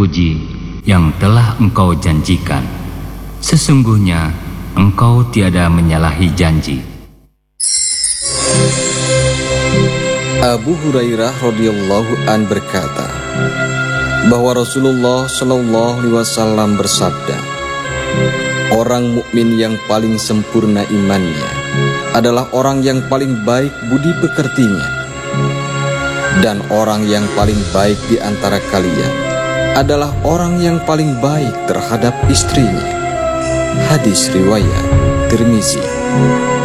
terpuji yang telah Engkau janjikan. Sesungguhnya Engkau tiada menyalahi janji. Abu Hurairah radhiyallahu an berkata bahwa Rasulullah shallallahu alaihi wasallam bersabda, orang mukmin yang paling sempurna imannya adalah orang yang paling baik budi pekertinya, dan orang yang paling baik di antara kalian adalah orang yang paling baik terhadap istrinya. Hadis riwayat Tirmizi.